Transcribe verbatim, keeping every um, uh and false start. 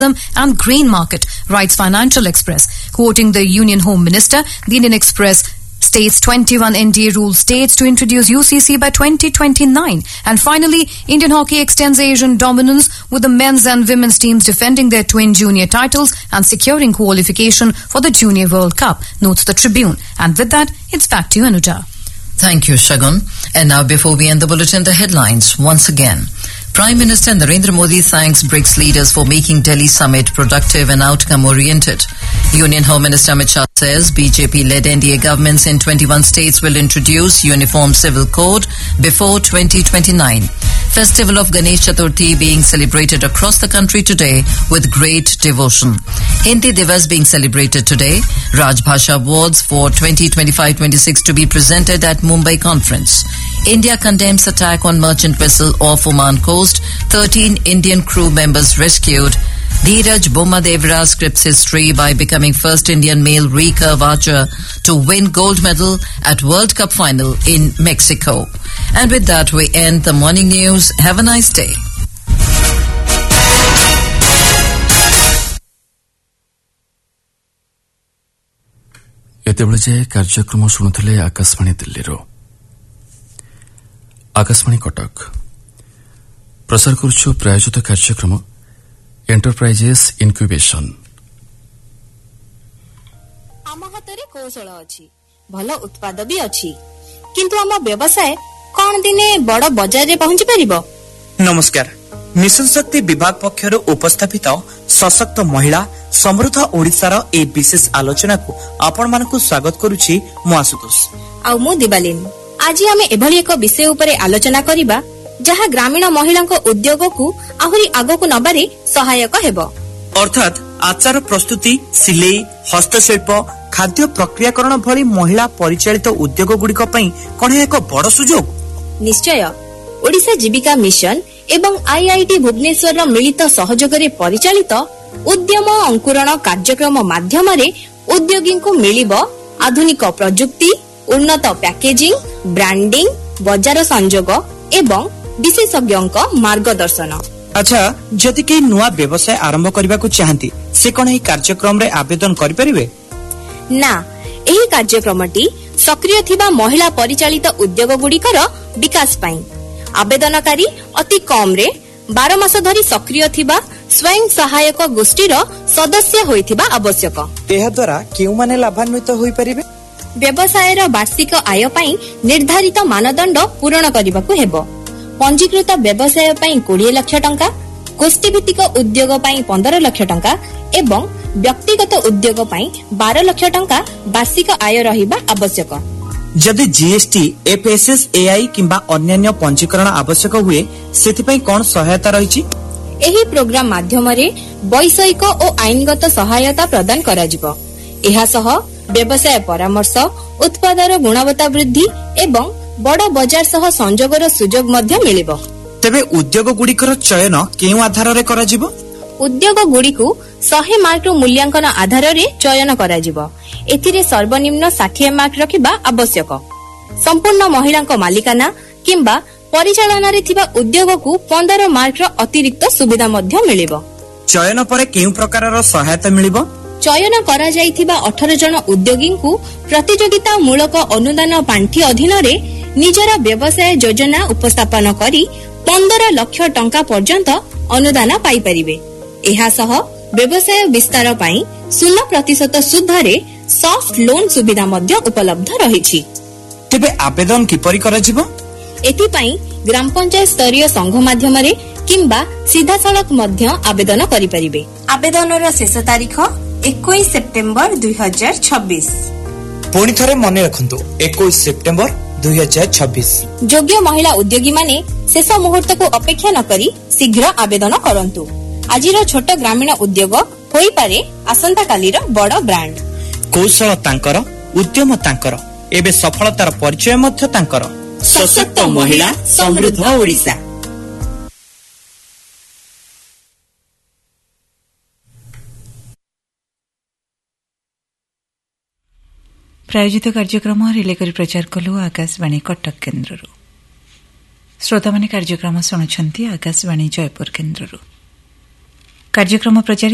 tourism and grain market, writes Financial Express. Quoting the Union Home Minister, the Indian Express states twenty-one N D A rule states to introduce U C C by twenty twenty-nine. And finally, Indian hockey extends Asian dominance with the men's and women's teams defending their twin junior titles and securing qualification for the Junior World Cup, notes the Tribune. And with that, it's back to you, Anuja. Thank you, Shagun. And now, before we end the bulletin, the headlines once again. Prime Minister Narendra Modi thanks BRICS leaders for making Delhi summit productive and outcome-oriented. Union Home Minister Amit Shah says B J P-led N D A governments in twenty-one states will introduce Uniform Civil Code before twenty twenty-nine. Festival of Ganesh Chaturthi being celebrated across the country today with great devotion. Hindi Divas being celebrated today. Rajbhasha Awards for twenty twenty-five twenty-six to be presented at Mumbai Conference. India condemns attack on merchant vessel off Oman coast. thirteen Indian crew members rescued. Dheeraj Bommadevra scripts history by becoming first Indian male recurve archer to win gold medal at World Cup final in Mexico. And with that, we end the morning news. Have a nice day. ଏତେବେଳେ ଯାଏ କାର୍ଯ୍ୟକ୍ରମ ଶୁଣୁଥିଲେ ଆକାଶବାଣୀ ଦିଲ୍ଲୀରୁ। ଆକାଶବାଣୀ କଟକ ପ୍ରସାର କରୁଛୁ ପ୍ରାୟୋଜିତ କାର୍ଯ୍ୟକ୍ରମ enterprises incubation. ଆମ ହାତରେ କୌଶଳ ଅଛି, ଭଲ ଉତ୍ପାଦ ବି ଅଛି, କିନ୍ତୁ ଆମ ବ୍ୟବସାୟ କଣ ଦିନେ ବଡ଼ ବଜାରରେ ପହଞ୍ଚି ପାରିବ? ନମସ୍କାର, ମିଶନ ଶକ୍ତି ବିଭାଗ ପକ୍ଷରୁ ଉପସ୍ଥାପିତ ସଶକ୍ତ ମହିଳା ସମୃଦ୍ଧ ଓଡ଼ିଶାର ଏହି ବିଶେଷ ଆଲୋଚନାକୁ ଆପଣମାନଙ୍କୁ ସ୍ୱାଗତ କରୁଛି ମୁଁ ଆଶୁତୋଷ ଆଉ ମୁଁ ଦିବାଲିନ। ଆଜି ଆମେ ଏଭଳି ଏକ ବିଷୟ ଉପରେ ଆଲୋଚନା କରିବା ଯାହା ଗ୍ରାମୀଣ ମହିଳାଙ୍କ ଉଦ୍ୟୋଗକୁ ଆହୁରି ଆଗକୁ ନବାରେ ସହାୟକ ହେବ, ଅର୍ଥାତ୍ ଆଚାର ପ୍ରସ୍ତୁତି, ସିଲେଇ, ହସ୍ତଶିଳ୍ପ, ଖାଦ୍ୟ ପ୍ରକ୍ରିୟାକରଣ ଭଳି ମହିଳା ପରିଚାଳିତ ଉଦ୍ୟୋଗ ଗୁଡ଼ିକ ପାଇଁ କଣ ଏକ ବଡ଼ ସୁଯୋଗ? ନିଶ୍ଚୟ। ଓଡ଼ିଶା ଜୀବିକା ମିଶନ ଏବଂ ଆଇଆଇଟି ଭୁବନେଶ୍ୱରର ମିଳିତ ସହଯୋଗରେ ପରିଚାଳିତ ଉଦ୍ୟମ ଅଙ୍କୁରଣ କାର୍ଯ୍ୟକ୍ରମ ମାଧ୍ୟମରେ ଉଦ୍ୟୋଗୀଙ୍କୁ ମିଳିବ ଆଧୁନିକ ପ୍ରଯୁକ୍ତି, ଉନ୍ନତ ପ୍ୟାକେଜିଂ, ବ୍ରାଣ୍ଡିଂ, ବଜାର ସଂଯୋଗ ଏବଂ ବିଶେଷଜ୍ଞଙ୍କ ମାର୍ଗଦର୍ଶନ। ଆଚ୍ଛା, ଯଦି କେହି ନୂଆ ବ୍ୟବସାୟ ଆରମ୍ଭ କରିବାକୁ ଚାହାନ୍ତି, ସେ କଣ ଏହି କାର୍ଯ୍ୟକ୍ରମରେ ଆବେଦନ କରିପାରିବେ? ନା, ଏହି କାର୍ଯ୍ୟକ୍ରମଟି ସକ୍ରିୟ ଥିବା ମହିଳା ପରିଚାଳିତ ଉଦ୍ୟୋଗ ଗୁଡ଼ିକର ବିକାଶ ପାଇଁ। ଆବେଦନକାରୀ ଅତି କମରେ ବାର ମାସ ଧରି ସକ୍ରିୟ ଥିବା ସ୍ୱୟଂ ସହାୟକ ଗୋଷ୍ଠୀର ସଦସ୍ୟ ହୋଇଥିବା ଆବଶ୍ୟକ। ଏହା ଦ୍ୱାରା କେଉଁମାନେ ଲାଭାନ୍ୱିତ ହୋଇପାରିବେ? ବ୍ୟବସାୟର ବାର୍ଷିକ ଆୟ ପାଇଁ ନିର୍ଦ୍ଧାରିତ ମାନଦଣ୍ଡ ପୂରଣ କରିବାକୁ ହେବ। ପଞ୍ଜୀକୃତ ବ୍ୟବସାୟ ପାଇଁ କୋଡ଼ିଏ ଲକ୍ଷ ଟଙ୍କା, ଗୋଷ୍ଠୀଭିତ୍ତିକ ଉଦ୍ୟୋଗ ପାଇଁ ପନ୍ଦର ଲକ୍ଷ ଟଙ୍କା ଏବଂ ବ୍ୟକ୍ତିଗତ ଉଦ୍ୟୋଗ ପାଇଁ ବାର ଲକ୍ଷ ଟଙ୍କା ବାର୍ଷିକ ଆୟ ରହିବା ଆବଶ୍ୟକ। ଯଦି ଜିଏସଟି, ଏଫଏସଏସଏଆଇ କିମ୍ବା ଅନ୍ୟାନ୍ୟ ପଞ୍ଜୀକରଣ ଆବଶ୍ୟକ ହୁଏ, ସେଥିପାଇଁ କଣ ସହାୟତା ରହିଛି? ଏହି ପ୍ରୋଗ୍ରାମ ମାଧ୍ୟମରେ ବୈଷୟିକ ଓ ଆଇନଗତ ସହାୟତା ପ୍ରଦାନ କରାଯିବ। ଏହା ସହ ବ୍ୟବସାୟ ପରାମର୍ଶ, ଉତ୍ପାଦର ଗୁଣବତ୍ତା ବୃଦ୍ଧି ଏବଂ ବଡ଼ ବଜାର ସହ ସଂଯୋଗର ସୁଯୋଗ ମଧ୍ୟ ମିଳିବ। ତେବେ ଉଦ୍ୟୋଗ ଗୁଡ଼ିକର ଚୟନ କେଉଁ ଆଧାରରେ କରାଯିବ? ଉଦ୍ୟୋଗ ଗୁଡ଼ିକୁ ଶହେ ମାର୍କର ମୂଲ୍ୟାଙ୍କନ ଆଧାରରେ ଚୟନ କରାଯିବ। ଏଥିରେ ସର୍ବନିମ୍ନ ଷାଠିଏ ମାର୍କ ରଖିବା ଆବଶ୍ୟକ। ସମ୍ପୂର୍ଣ୍ଣ ମହିଳାଙ୍କ ମାଲିକାନା କିମ୍ବା ପରିଚାଳନାରେ ଥିବା ଉଦ୍ୟୋଗକୁ ପନ୍ଦର ମାର୍କର ଅତିରିକ୍ତ ସୁବିଧା ମଧ୍ୟ ମିଳିବ। ଚୟନ ପରେ କେଉଁ ପ୍ରକାରର ସହାୟତା ମିଳିବ? ଚୟନ କରାଯାଇଥିବା ଅଠର ଜଣ ଉଦ୍ୟୋଗୀଙ୍କୁ ପ୍ରତିଯୋଗିତା ମୂଳକ ଅନୁଦାନ ପାଣ୍ଠି ଅଧୀନରେ ନିଜର ବ୍ୟବସାୟ ଯୋଜନା ଉପସ୍ଥାପନ କରି ପନ୍ଦର ଲକ୍ଷ ଟଙ୍କା ପର୍ଯ୍ୟନ୍ତ ଅନୁଦାନ ପାଇପାରିବେ। ଏହା ସହ ବ୍ୟବସାୟ ବିସ୍ତାର ପାଇଁ ଶୂନ ପ୍ରତିଶତ ସୁଧରେ ସଫ୍ଟ ଲୋନ୍ ସୁବିଧା ମଧ୍ୟ ଉପଲବ୍ଧ ରହିଛି। ତେବେ ଆବେଦନ କିପରି କରାଯିବ? ଏଥିପାଇଁ ଗ୍ରାମ ପଞ୍ଚାୟତ ସ୍ତରୀୟ ସଂଘ ମାଧ୍ୟମରେ କିମ୍ବା ସିଧାସଳଖ ମଧ୍ୟ ଆବେଦନ କରିପାରିବେ। ଆବେଦନର ଶେଷ ତାରିଖ ଏକୋଇଶ ସେପ୍ଟେମ୍ବର ଦୁଇ ହଜାର ଛବିଶ। ପୁଣି ଥରେ ମନେ ରଖନ୍ତୁ, ଏକୋଇଶ ସେପ୍ଟେମ୍ବର ଦୁଇ ହଜାର ଛବିଶ। ଯୋଗ୍ୟ ମହିଳା ଉଦ୍ୟୋଗୀମାନେ ଶେଷ ମୁହୂର୍ତ୍ତକୁ ଅପେକ୍ଷା ନ କରି ଶୀଘ୍ର ଆବେଦନ କରନ୍ତୁ। ଆଜିର ଛୋଟ ଗ୍ରାମୀଣ ଉଦ୍ୟୋଗ ହୋଇପାରେ ଆସନ୍ତାକାଲିର ବଡ଼ ବ୍ରାଣ୍ଡ। କୌଶଳ ତାଙ୍କର, ଉଦ୍ୟମ ତାଙ୍କର, ଏବେ ସଫଳତାର ପରିଚୟ ମଧ୍ୟ ତାଙ୍କର। ସଶକ୍ତ ମହିଳା, ସମୃଦ୍ଧ ଓଡ଼ିଶା। ପ୍ରାୟୋଜିତ କାର୍ଯ୍ୟକ୍ରମ ରିଲେ କରି ପ୍ରଚାର କଲୁ ଆକାଶବାଣୀ କଟକ କେନ୍ଦ୍ରରୁ। ଶ୍ରୋତାମାନେ କାର୍ଯ୍ୟକ୍ରମ ଶୁଣୁଛନ୍ତି ଆକାଶବାଣୀ ଜୟପୁର କେନ୍ଦ୍ରରୁ। କାର୍ଯ୍ୟକ୍ରମ ପ୍ରଚାରିତ